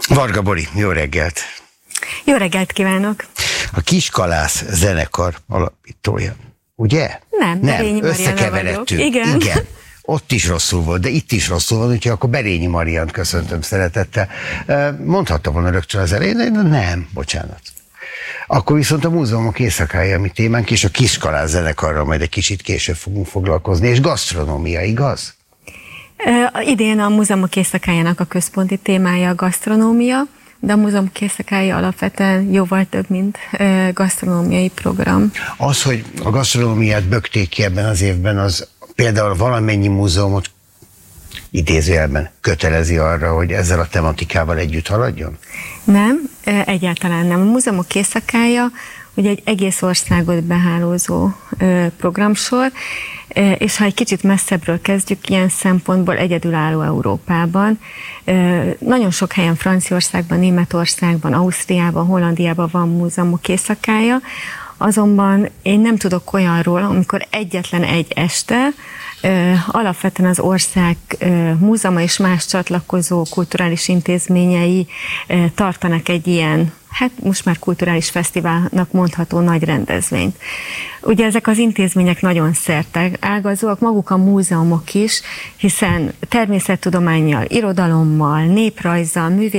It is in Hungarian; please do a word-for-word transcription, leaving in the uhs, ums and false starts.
Varga Bori, jó reggelt! Jó reggelt kívánok! A Kiskalász zenekar alapítója, ugye? Nem, Berényi Marianna összekeveredtünk. Igen. Igen. Ott is rosszul volt, de itt is rosszul volt, úgyhogy akkor Berényi Mariant köszöntöm szeretettel. Mondhatta volna rögtön az elején, de nem, bocsánat. Akkor viszont a Múzeumok éjszakája, mi témánk, és a Kiskalász zenekarral majd egy kicsit később fogunk foglalkozni, és gasztronómia, igaz? Uh, idén a Múzeumok éjszakájának a központi témája a gasztronómia, de a Múzeumok éjszakája alapvetően jóval több, mint uh, gasztronómiai program. Az, hogy a gasztronómiát bökték ki ebben az évben, az például valamennyi múzeumot idézőjelben kötelezi arra, hogy ezzel a tematikával együtt haladjon? Nem, egyáltalán nem. A Múzeumok éjszakája ugye egy egész országot behálózó programsor, és ha egy kicsit messzebbről kezdjük, ilyen szempontból egyedülálló Európában. Nagyon sok helyen, Franciaországban, Németországban, Ausztriában, Hollandiában van Múzeumok éjszakája, azonban én nem tudok olyanról, amikor egyetlen egy este alapvetően az ország múzeuma és más csatlakozó kulturális intézményei tartanak egy ilyen, hát most már kulturális fesztiválnak mondható nagy rendezvényt. Ugye ezek az intézmények nagyon szerteágazóak, maguk a múzeumok is, hiszen természettudománnyal, irodalommal, néprajzzal, művészeti